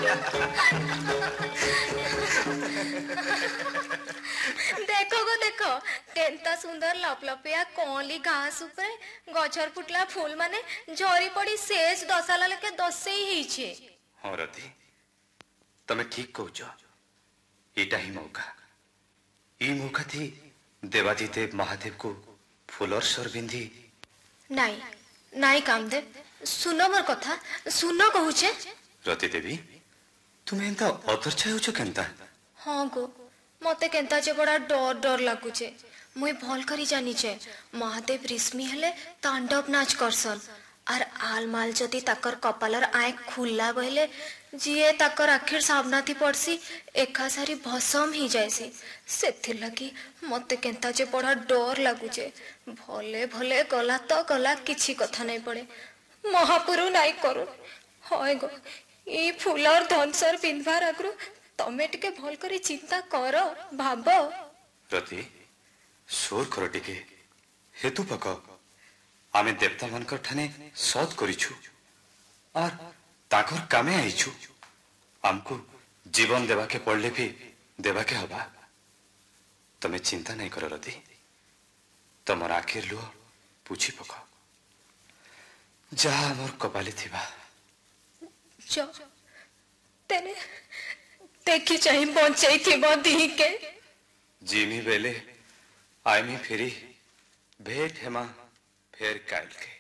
देखो गो देखो केंता सुंदर लपलपिया कोली घास ऊपर गछर फुटला फूल माने झरी पड़ी शेष दशाला लेके दसे ही छे। हाँ रति तमे ठीक कहूच एटा ही मौका थी देवादिदेव महादेव को फूलर सर बिंदी नाई नाई कामदेव सुनो मोर कथा सुनो कहूचे। रति देवी तुम्हें एंता अदरछा होछ केंता? हाँ गो मते केंता जे बड़ा डर डर लागुचे। मुई भल करी जानिचे महादेव रिश्मी हेले तांडव नाच करसन आर आलमाल जदि ताकर कपालर आँख खुल्ला बहले जीए ताकर आखिर सामना थी पड़सी एका सारी भसम ही जायसी। सेथिर लगी मते केंता जे बड़ा डर लागुचे। भले भले गला तो गला किछि कथा नहीं पड़े महापुरु नाई करू। हाय गो ई फूलर धनसर पिंधवार आगरू तमे टिके भल करी चिंता कर भाब। रति सोर कर टिके हेतु पक आमे देवता मानकर ठाने सद करिछु और ताकर कामे आइछु। हमको जीवन देवा के पड़ले भी देवा के हवा। तमे चिंता नहीं कर रति तमर आखिर लुह पूछी पक जहा मोर कपाली थिबा जो तेने देखी चाहे बचाई थी दी के जीमी बेले आईमी फेरी भेट हेमा फेर काल के।